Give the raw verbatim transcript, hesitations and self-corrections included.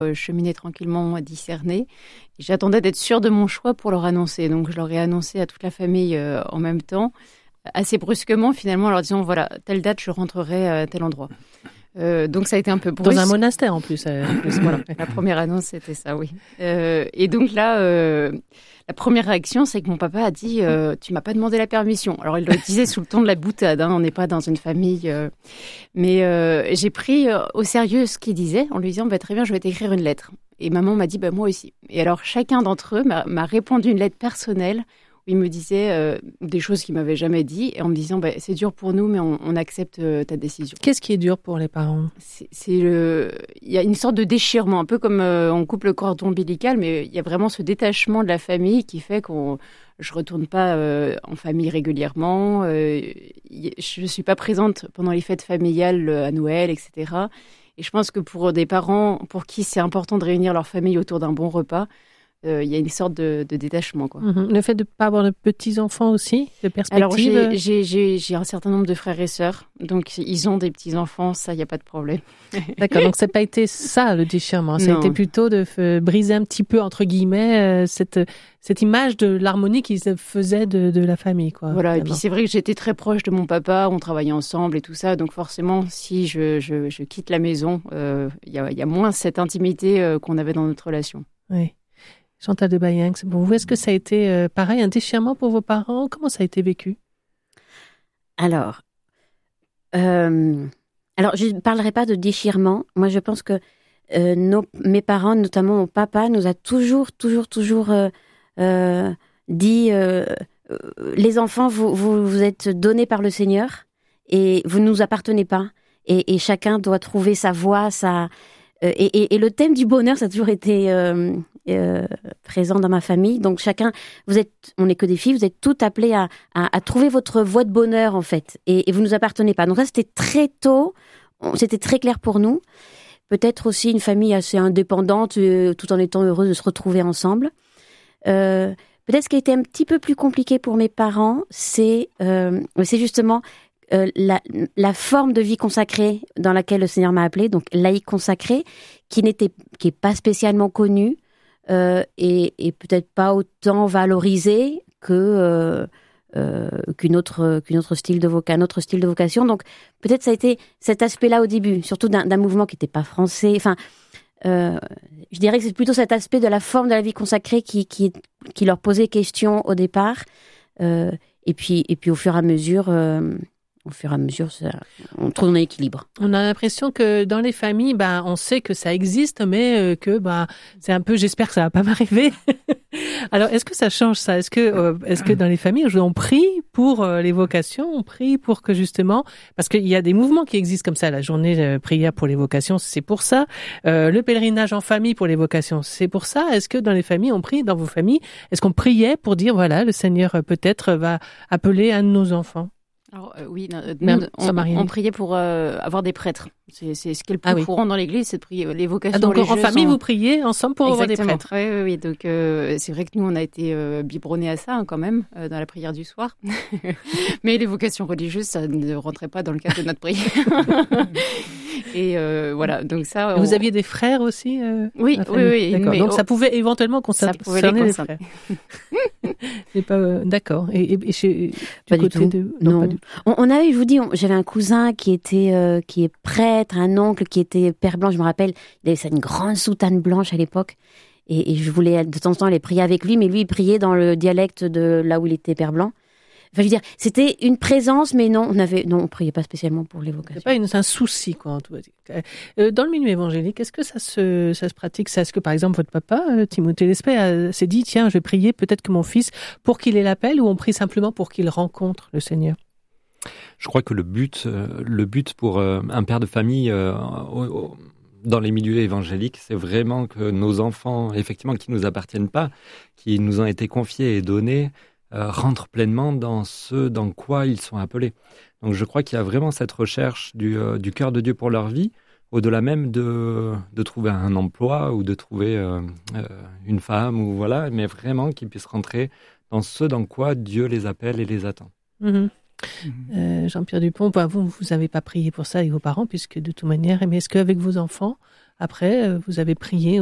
euh, cheminer tranquillement, à discerner. Et j'attendais d'être sûre de mon choix pour leur annoncer. Donc, je leur ai annoncé à toute la famille euh, en même temps, assez brusquement finalement, en leur disant, voilà, telle date, je rentrerai à tel endroit. Euh, donc ça a été un peu brusque. Dans un monastère en plus. Euh, en plus voilà. La première annonce, c'était ça, oui. Euh, et donc là, euh, la première réaction, c'est que mon papa a dit euh, « Tu m'as pas demandé la permission ». Alors, il le disait sous le ton de la boutade, hein, on n'est pas dans une famille. Euh, mais euh, j'ai pris euh, au sérieux ce qu'il disait en lui disant bah, « Très bien, je vais t'écrire une lettre ». Et maman m'a dit bah, « Moi aussi ». Et alors, chacun d'entre eux m'a, m'a répondu une lettre personnelle où il me disait euh, des choses qu'il m'avait jamais dit et en me disant bah, c'est dur pour nous mais on, on accepte euh, ta décision. Qu'est-ce qui est dur pour les parents ? C'est, c'est le, il y a une sorte de déchirement, un peu comme euh, on coupe le cordon ombilical, mais il y a vraiment ce détachement de la famille qui fait qu'on, je retourne pas euh, en famille régulièrement, euh, je suis pas présente pendant les fêtes familiales euh, à Noël, et cetera. Et je pense que pour des parents pour qui c'est important de réunir leur famille autour d'un bon repas, il euh, y a une sorte de, de détachement, quoi. Mmh. Le fait de ne pas avoir de petits-enfants aussi, de perspective. Alors, j'ai, j'ai, j'ai, j'ai un certain nombre de frères et sœurs, donc ils ont des petits-enfants, ça, il n'y a pas de problème. D'accord, donc ça n'a pas été ça, le déchirement. Ça non. a été plutôt de f- briser un petit peu, entre guillemets, euh, cette, cette image de l'harmonie qu'ils faisaient de, de la famille, quoi. Voilà, et puis c'est vrai que j'étais très proche de mon papa, on travaillait ensemble et tout ça, donc forcément, si je, je, je quitte la maison, il euh, y, a, y a moins cette intimité euh, qu'on avait dans notre relation. Oui. Chantal de Bayenx, bon, vous, est-ce que ça a été euh, pareil, un déchirement pour vos parents ? Comment ça a été vécu ? Alors, euh, alors je ne parlerai pas de déchirement. Moi, je pense que euh, nos, mes parents, notamment mon papa, nous a toujours, toujours, toujours euh, euh, dit euh, euh, les enfants, vous, vous, vous êtes donnés par le Seigneur et vous ne nous appartenez pas. Et, et chacun doit trouver sa voie, sa... Euh, et, et, et le thème du bonheur, ça a toujours été... Euh, Euh, présent dans ma famille, donc chacun, vous êtes, on n'est que des filles, vous êtes toutes appelées à, à, à trouver votre voie de bonheur en fait, et, et vous nous appartenez pas. Donc ça, c'était très tôt, on, c'était très clair pour nous. Peut-être aussi une famille assez indépendante, euh, tout en étant heureuse de se retrouver ensemble. Euh, peut-être ce qui a été un petit peu plus compliqué pour mes parents, c'est, euh, c'est justement euh, la, la forme de vie consacrée dans laquelle le Seigneur m'a appelée, donc laïque consacrée, qui n'était, qui est pas spécialement connue. Euh, et, et peut-être pas autant valorisé que euh, euh, qu'une autre qu'une autre style de voca, un autre style de vocation. Donc peut-être ça a été cet aspect-là au début, surtout d'un, d'un mouvement qui n'était pas français. Enfin, euh, je dirais que c'est plutôt cet aspect de la forme de la vie consacrée qui qui qui leur posait question au départ. Euh, et puis et puis au fur et à mesure. Euh, Au fur et à mesure, ça, on trouve un équilibre. On a l'impression que dans les familles, bah, on sait que ça existe, mais euh, que bah, c'est un peu, j'espère que ça va pas m'arriver. Alors, est-ce que ça change ça ? Est-ce que, euh, est-ce que dans les familles, on prie pour euh, les vocations, on prie pour que justement, parce qu'il y a des mouvements qui existent comme ça, la journée de prière pour les vocations, c'est pour ça. Euh, le pèlerinage en famille pour les vocations, c'est pour ça. Est-ce que dans les familles, on prie, dans vos familles, est-ce qu'on priait pour dire, voilà, le Seigneur euh, peut-être va appeler un de nos enfants ? Alors euh, oui, euh, nous, on, on priait pour euh, avoir des prêtres. C'est, c'est ce qui est le plus ah, oui. courant dans l'Église, c'est de prier les vocations. Ah, donc les en famille, sont... vous priez ensemble pour Exactement. avoir des prêtres. Oui, oui, oui. Donc euh, c'est vrai que nous, on a été euh, biberonnés à ça hein, quand même euh, dans la prière du soir. Mais les vocations religieuses, ça ne rentrait pas dans le cadre de notre prière. Et euh, voilà, donc ça. On... Vous aviez des frères aussi euh, Oui, oui, oui. D'accord. Mais donc oh, ça pouvait éventuellement concerner les, les frères. C'est pas euh, d'accord. Et, et, et chez pas du côté du de non. non pas du tout. On, on avait, je vous dis, on, j'avais un cousin qui était euh, qui est prêtre, un oncle qui était père blanc. Je me rappelle, il avait une grande soutane blanche à l'époque. Et, et je voulais de temps en temps aller prier avec lui, mais lui il priait dans le dialecte de là où il était père blanc. Enfin, je veux dire, c'était une présence, mais non, on avait, non, on priait pas spécialement pour les vocations. C'est pas une, c'est un souci, quoi, en tout cas. Euh, dans le milieu évangélique, est-ce que ça se, ça se pratique, ça? Est-ce que, par exemple, votre papa, euh, Timothée Lespée, a, s'est dit, tiens, je vais prier peut-être que mon fils, pour qu'il ait l'appel, ou on prie simplement pour qu'il rencontre le Seigneur? Je crois que le but, euh, le but pour euh, un père de famille, euh, au, au, dans les milieux évangéliques, c'est vraiment que nos enfants, effectivement, qui nous appartiennent pas, qui nous ont été confiés et donnés, Euh, rentrent pleinement dans ce dans quoi ils sont appelés. Donc je crois qu'il y a vraiment cette recherche du, euh, du cœur de Dieu pour leur vie, au-delà même de, de trouver un emploi ou de trouver euh, euh, une femme, ou voilà, mais vraiment qu'ils puissent rentrer dans ce dans quoi Dieu les appelle et les attend. Mmh. Mmh. Euh, Jean-Pierre Dupont, bah, vous, vous n'avez pas prié pour ça avec vos parents, puisque de toute manière, mais est-ce qu'avec vos enfants, après, vous avez prié